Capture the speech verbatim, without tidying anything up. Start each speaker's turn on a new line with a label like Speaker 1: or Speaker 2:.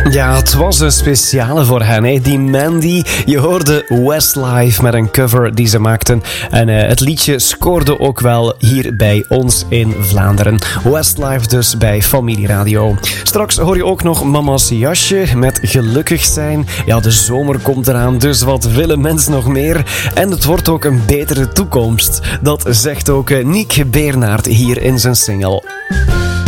Speaker 1: Ja, het was een speciale voor hen, hè? Die Mandy. Je hoorde Westlife met een cover die ze maakten. En uh, het liedje scoorde ook wel hier bij ons in Vlaanderen. Westlife dus bij Familie Radio. Straks hoor je ook nog Mama's Jasje met Gelukkig zijn. Ja, de zomer komt eraan, dus wat willen mensen nog meer? En het wordt ook een betere toekomst. Dat zegt ook uh, Niek Beernaert hier in zijn single.